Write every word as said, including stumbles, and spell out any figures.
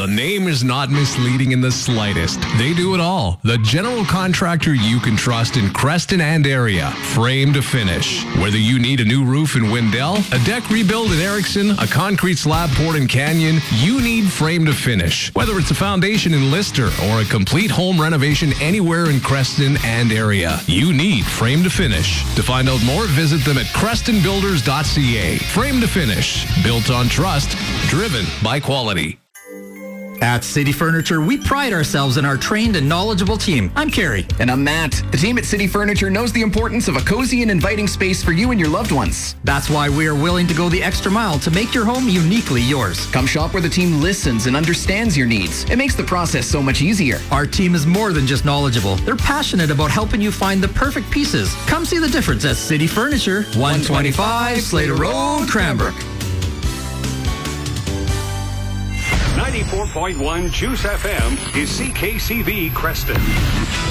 The name is not misleading in the slightest. They do it all. The general contractor you can trust in Creston and area. Frame to finish. Whether you need a new roof in Wendell, a deck rebuild in Erickson, a concrete slab poured in Canyon, you need Frame to finish. Whether it's a foundation in Lister or a complete home renovation anywhere in Creston and area, you need Frame to finish. To find out more, visit them at creston builders dot c a. Frame to finish. Built on trust. Driven by quality. At City Furniture, we pride ourselves in our trained and knowledgeable team. I'm Carrie. And I'm Matt. The team at City Furniture knows the importance of a cozy and inviting space for you and your loved ones. That's why we are willing to go the extra mile to make your home uniquely yours. Come shop where the team listens and understands your needs. It makes the process so much easier. Our team is more than just knowledgeable. They're passionate about helping you find the perfect pieces. Come see the difference at City Furniture, one twenty-five Slater Road, Cranbrook. ninety-four point one Juice F M is C K C V Creston.